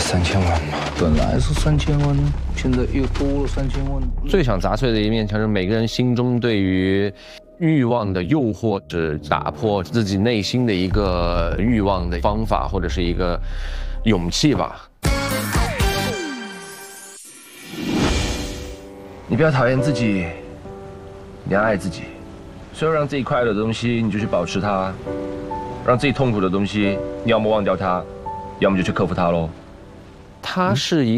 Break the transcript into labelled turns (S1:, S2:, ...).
S1: 3000万嘛，本来是3000万，现在又多了3000万。
S2: 最想砸碎的一面墙是每个人心中对于欲望的诱惑，是打破自己内心的一个欲望的方法，或者是一个勇气吧。
S3: 你不要讨厌自己，你要爱自己。所有让自己快乐的东西，你就去保持它；让自己痛苦的东西，你要么忘掉它，要么就去克服它喽。
S2: 它是一